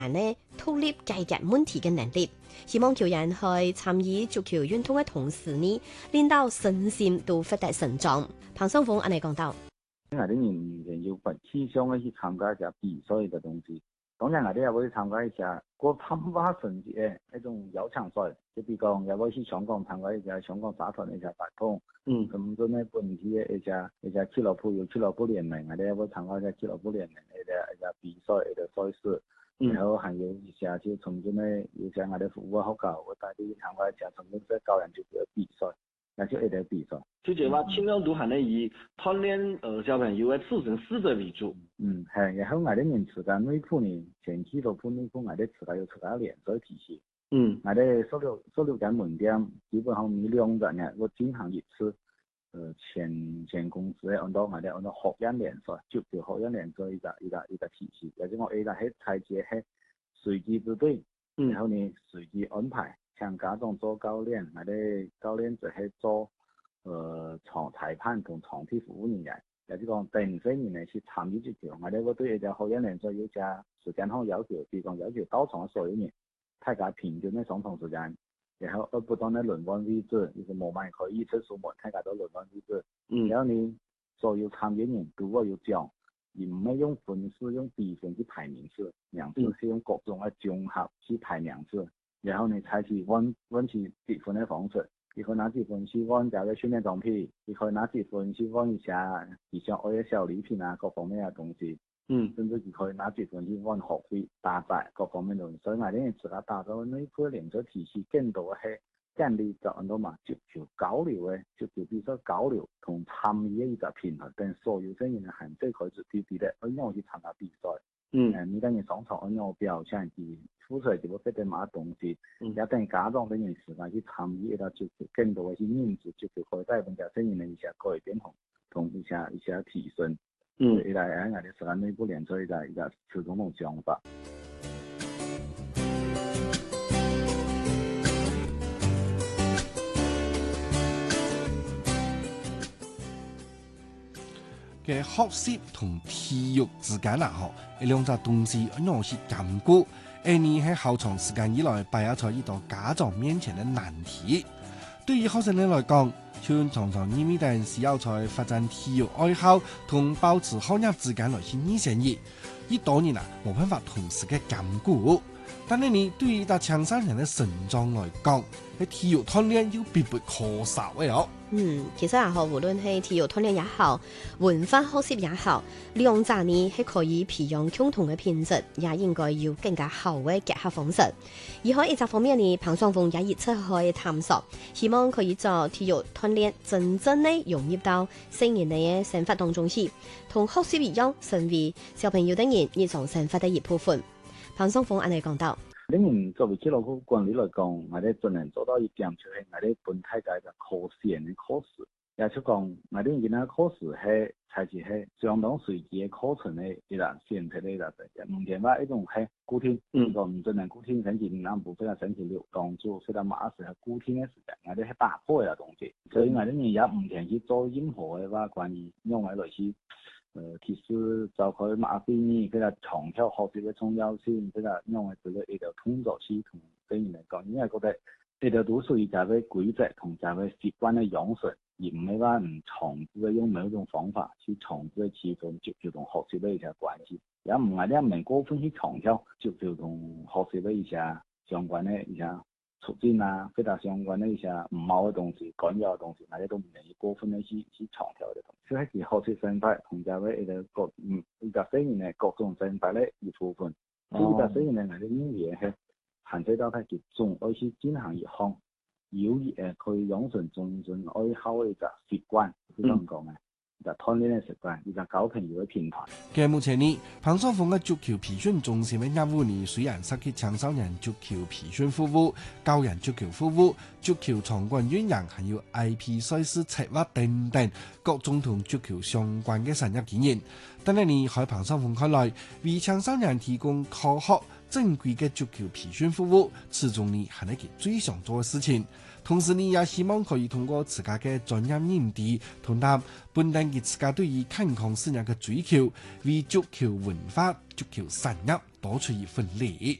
呢獨立解決問題嘅能力。希望球員喺參與足球運動嘅同時呢，令到身心都獲得成長。彭雙鳳安尼講到。 我哋人員要不氣象嘅去參加一下比賽嘅東西，當然我哋也會參加一下國參加成績嘅一種邀請賽，就比如講也會去香港參加一下香港社團嘅一下活動，咁咗呢本地嘅一下俱樂部有俱樂部聯盟，我哋也會參加一下俱樂部聯盟嘅一下比賽一個賽事，然後還有一下就從咗呢有些我哋服務學校，我帶啲參加一下從咗教人就嘅比賽。那就一啲比賽， 就係話輕量度係呢以鍛鍊小朋友嘅自身素質為主。 係，然後我哋人自家內部呢，前期都內部我哋自家有自家聯賽體系。我哋16間門店，基本上每2日呢，我進行一次，前公司按照我哋按照學院聯賽，就學院聯賽一個體系，或者我係採取係隨機部隊，然後呢隨機安排。像家長做教練，我哋教練就係做場裁判同場地服務人員，也就是講定些人呢去參與足球。我哋嗰對一隻學院聯賽有隻時間上要求，比如講要求到場所有人，大家平均的上場時間，然後不斷的輪換位置，就是冇乜可以預測數目，大家都輪換位置。然後呢，所有參與人都會有獎，而唔係用分數用比分去排名次，名次是用各種嘅綜合去排名次。然後你採取溫取積分的方式，你可以拿積分去換這個訓練裝備，你可以拿積分去換一下愛嘅小禮品啊，各方面嘅東西。甚至你可以拿積分去換學費、打雜各方面東西。所以我哋自家打造內部聯賽體系，更多係建立咗很多嘛足球交流嘅足球比賽交流同參與嘅一個平衡，等所有成員嘅限制可以對比的，按樣去參加比賽。你等於上場按樣表現啲。付出就會得到乜東西，也等家長等人時間去參與一個足球，更多嘅去認知足球可以帶動家成員嘅一些改變同一些提升。一來我哋自家內部聯賽一個初衷同想法。 嘅學習同體育之間呢，呢兩隻東西一樣是兼顧。呢係好長時間以來擺喺一道家長面前嘅難題。對於學生哋來講，像常常意味住需要在發展體育愛好同保持學業之間來去二選一。呢當然冇辦法同時嘅兼顧。但係你對於一個青少年嘅成長來講，喺體育鍛鍊要必不可少嘅哦。 其實也好，無論係體育鍛鍊也好，文化學習也好，兩者呢係可以培養共同嘅品質，也應該要更加好嘅結合方式。而喺一隻方面呢，彭雙鳳也熱切去探索，希望可以做體育鍛鍊真正地融入到成年嘅生活當中去，同學習一樣，成為小朋友等人日常生活的一部分。彭雙鳳安尼講到。 作為俱樂部管理來講，我哋盡量做到一點，就係我哋本大家嘅課時嘅課時，也就講我哋而家課時係採取係相當隨機嘅課程嘅一個選擇嘅一個，唔係話一種係固定，個唔盡量固定星期五晏晝，非常星期六當做非常馬時係固定嘅時間，我哋係打破嘅東西，所以我哋而家唔停去做任何嘅話關於用嚟類似。其實就佢馬飛呢，佢個長效學習嘅重要性，佢個因為佢個一條通作系統對你嚟講，因為覺得呢條都屬於就係規則同就係習慣嘅養成，而唔係話唔長期嘅用某一種方法去長期嘅持續足球同學習嘅一些關係，也唔係咧唔過分去長效足球同學習嘅一些相關嘅一些促進啊，非常相關的一些唔好嘅東西、干擾嘅東西，大家都唔願意過分的去長條嘅東西。所以係學習生態同埋一個一個成員嘅各種生態嘅一部分。所以一個成員嘅我哋應該係限制到佢集中，而去進行一項有益嘅可以養成真正愛好嘅一個習慣，係咁講嘅。就鍛鍊嘅習慣，而就交朋友嘅平台。 嘅目前呢，彭雙鳳嘅足球培訓中心嘅業務呢，雖然涉及青少年足球培訓服務、教人足球服務、足球場館運營，還有 IP 賽事策劃等等各種同足球相關嘅產業經驗。但係呢，喺彭雙鳳看來，為青少年提供科學正規嘅足球培訓服務，始終呢係一件最想做嘅事情。同時呢，也希望可以通過自家嘅專業認知同他本地嘅自家對於健康事業嘅追求，為足球文化、足球產業多出一份力。